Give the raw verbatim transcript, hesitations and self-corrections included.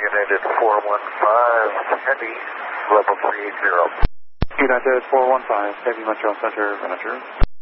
United four one five, Heavy, level three eighty. United four one five, Heavy Metro Center, Manager.